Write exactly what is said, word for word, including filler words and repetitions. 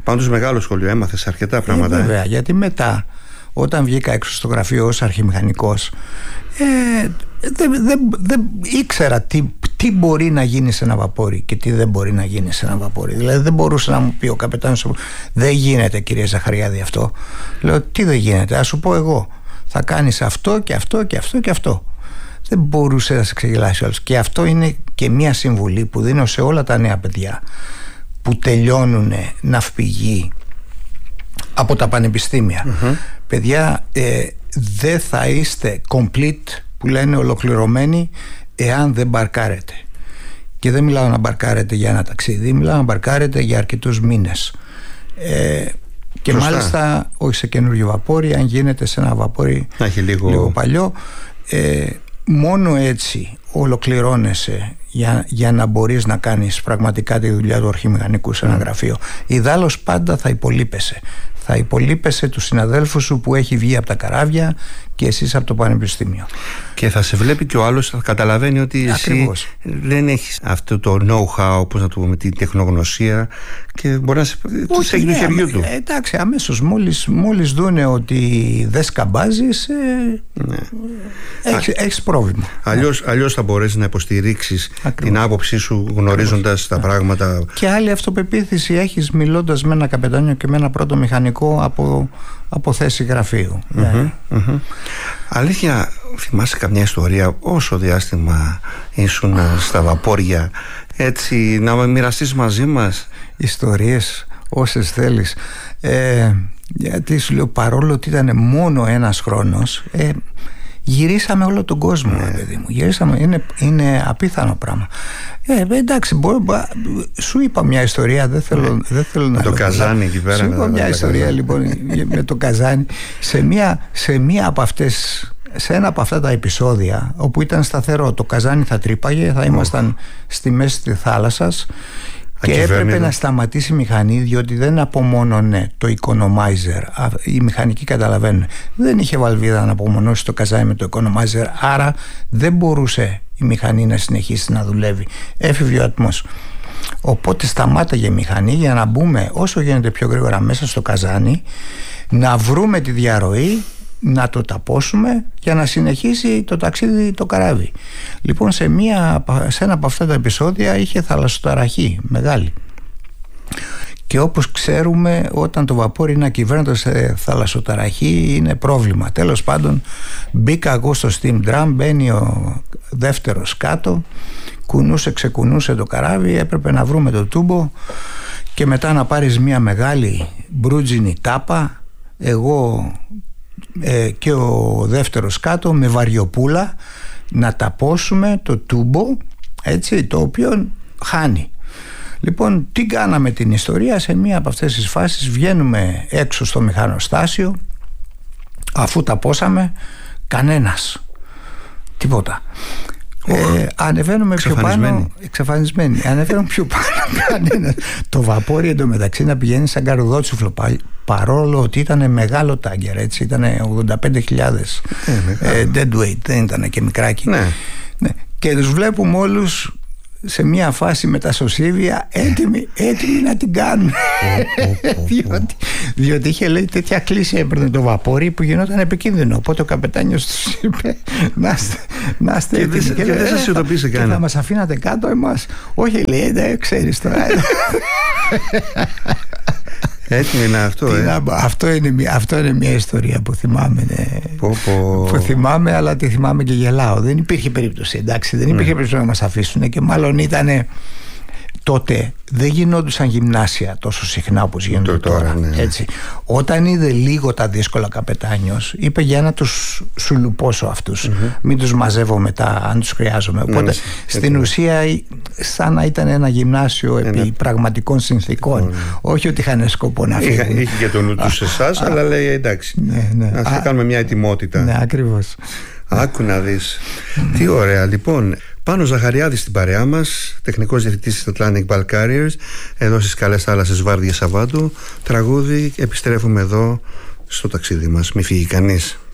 Πάντως μεγάλο σχολείο, έμαθες αρκετά πράγματα. Ε, βέβαια, ε. γιατί μετά, όταν βγήκα έξω στο γραφείο ως αρχιμηχανικός, ε, δεν δε, δε, ήξερα τι, τι μπορεί να γίνει σε ένα βαπόρι και τι δεν μπορεί να γίνει σε ένα βαπόρι. Δηλαδή δεν μπορούσε να μου πει ο καπετάνιος, δεν γίνεται κύριε Ζαχαριάδη αυτό. Λέω, τι δεν γίνεται, ας σου πω εγώ, θα κάνεις αυτό και αυτό και αυτό και αυτό. Δεν μπορούσε να σε ξεγελάσει όλος. Και αυτό είναι και μια συμβουλή που δίνω σε όλα τα νέα παιδιά που τελειώνουν ναυπηγοί από τα πανεπιστήμια. Mm-hmm. Παιδιά, ε, δεν θα είστε complete, που λένε, ολοκληρωμένοι, εάν δεν μπαρκάρετε. Και δεν μιλάω να μπαρκάρετε για ένα ταξίδι, μιλάω να μπαρκάρετε για αρκετούς μήνες. Ε, και Σωστά. μάλιστα όχι σε καινούριο βαπόρι, αν γίνεται σε ένα βαπόρι λίγο... λίγο παλιό. Ε, μόνο έτσι ολοκληρώνεσαι για, για να μπορείς να κάνεις πραγματικά τη δουλειά του αρχιμηχανικού σε ένα mm. γραφείο. Ιδάλλως πάντα θα υπολείπεσαι. Θα υπολείπεσαι τους συναδέλφους σου που έχει βγει από τα καράβια και εσείς από το πανεπιστήμιο. Και θα σε βλέπει και ο άλλος, θα καταλαβαίνει ότι Ακριβώς. εσύ δεν έχεις αυτό το know-how, όπως να το πούμε, την τεχνογνωσία, και μπορεί να σε έχει ναι, του χεριού του. Ε, εντάξει, αμέσως μόλις, μόλις δούνε ότι δεν σκαμπάζεις, ε, ναι. έχεις, έχεις πρόβλημα. Αλλιώς, ναι. αλλιώς θα μπορέσεις να υποστηρίξεις Ακριβώς. την άποψή σου γνωρίζοντας Ακριβώς. τα πράγματα. Και άλλη αυτοπεποίθηση έχεις μιλώντας με ένα καπετάνιο και με ένα πρώτο μηχανικό από, από θέση γραφείου. Mm-hmm, ναι. mm-hmm. Αλήθεια, θυμάσαι καμιά ιστορία όσο διάστημα ήσουν στα βαπόρια, έτσι να μοιραστείς μαζί μας? Ιστορίες όσες θέλεις, ε, γιατί σου λέω, παρόλο ότι ήταν μόνο ένας χρόνος, ε, γυρίσαμε όλο τον κόσμο, ναι. παιδί μου. Γυρίσαμε, είναι, είναι απίθανο πράγμα. Ε, εντάξει, μπορώ, σου είπα μια ιστορία, δεν θέλω, ναι. δεν θέλω να το καζάνι εκεί πέρα. Σου είπα μια ιστορία λοιπόν με το καζάνι σε μία, σε μία από αυτές, σε ένα από αυτά τα επεισόδια όπου ήταν σταθερό, το καζάνι θα τρύπαγε, θα ήμασταν oh. στη μέση της θάλασσας και έπρεπε να σταματήσει η μηχανή, διότι δεν απομόνωνε το economizer. Οι μηχανικοί καταλαβαίνουν, δεν είχε βαλβίδα να απομονώσει το καζάνι με το economizer, άρα δεν μπορούσε η μηχανή να συνεχίσει να δουλεύει, έφευγε ο ατμός. Οπότε σταμάταγε η μηχανή για να μπούμε όσο γίνεται πιο γρήγορα μέσα στο καζάνι, να βρούμε τη διαρροή, να το ταπώσουμε για να συνεχίσει το ταξίδι το καράβι. Λοιπόν, σε, μία, σε ένα από αυτά τα επεισόδια είχε θαλασσοταραχή μεγάλη. Και όπως ξέρουμε, όταν το βαπόρι είναι ακυβέρνητο σε θαλασσοταραχή είναι πρόβλημα. Τέλος πάντων, μπήκα εγώ στο steam drum, μπαίνει ο δεύτερος κάτω, κουνούσε, ξεκουνούσε το καράβι, έπρεπε να βρούμε το τούμπο και μετά να πάρεις μια μεγάλη μπρούτζινη τάπα, εγώ ε, και ο δεύτερος κάτω με βαριοπούλα, να ταπώσουμε το τούμπο, έτσι, το οποίο χάνει. Λοιπόν, τι κάναμε την ιστορία? Σε μία από αυτές τις φάσεις βγαίνουμε έξω στο μηχανοστάσιο, αφού ταπώσαμε, κανένας, τίποτα. Ε, ανεβαίνουμε πιο πάνω, εξαφανισμένοι. Ανεβαίνουμε πιο πάνω, κανένας. Το βαπόρι εντωμεταξύ να πηγαίνει σαν καρουδότσουφλο, παρόλο ότι ήταν μεγάλο τάγκερ, έτσι, ήταν ογδόντα πέντε χιλιάδες ε, dead weight, δεν ήταν και μικράκι. Ναι. Ναι. Και τους βλέπουμε όλους σε μια φάση με τα σωσίβια έτοιμοι, έτοιμοι να την κάνουν. διότι, διότι είχε, λέει, τέτοια κλίση έπαιρνε το βαπόρι που γινόταν επικίνδυνο. Οπότε ο καπετάνιος τους είπε να είστε, να είστε έτοιμοι. Και, και δεν σας ειδοποίησε κανένα. Και θα μας αφήνατε κάτω εμάς? Όχι, λέει, δεν ξέρεις τώρα. Έτσι είναι αυτό, ε. να, αυτό, είναι μια, αυτό είναι μια ιστορία που θυμάμαι, ναι. πω, πω. Που θυμάμαι, αλλά τη θυμάμαι και γελάω. Δεν υπήρχε περίπτωση, εντάξει, δεν υπήρχε mm. περίπτωση να μας αφήσουν, και μάλλον ήτανε τότε, δεν γινόντουσαν γυμνάσια τόσο συχνά όπως γίνονται τώρα, τώρα ναι. Έτσι. Όταν είδε λίγο τα δύσκολα καπετάνιος, είπε για να τους σουλουπώσω αυτούς, mm-hmm. μην τους μαζεύω μετά αν τους χρειάζομαι. Οπότε ναι, στην έτσι. ουσία σαν να ήταν ένα γυμνάσιο επί ένα... πραγματικών συνθήκων, mm-hmm. όχι ότι είχαν σκοπό να φύγουν. Είχε, είχε και το νου τους σε εσάς, αλλά λέει εντάξει, ναι, ναι. ας α, κάνουμε μια ετοιμότητα. Ναι, ακριβώς. Άκου να δεις. Τι ωραία. Λοιπόν, Πάνος Ζαχαριάδης στην παρέα μας, τεχνικός διευθυντής της Atlantic Bulk Carriers, εδώ στις καλές θάλασσες Βάρδια Σαββάτου. Τραγούδι, επιστρέφουμε εδώ στο ταξίδι μας. Μη φύγει κανείς.